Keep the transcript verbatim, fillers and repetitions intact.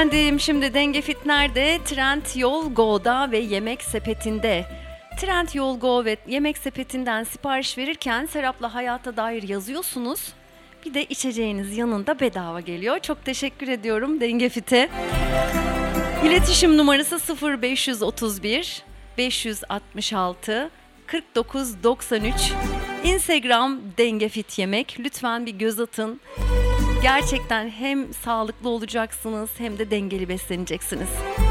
efendim, şimdi Denge Fit nerede? Trendyol Go'da ve Yemek Sepeti'nde. Trendyol Go ve Yemek Sepeti'nden sipariş verirken Serap'la hayata dair yazıyorsunuz. Bir de içeceğiniz yanında bedava geliyor. Çok teşekkür ediyorum Denge Fit'e. İletişim numarası sıfır beş otuz bir beş altı altı kırk dokuz doksan üç. Instagram Denge Fit Yemek. Lütfen bir göz atın. Gerçekten hem sağlıklı olacaksınız hem de dengeli besleneceksiniz.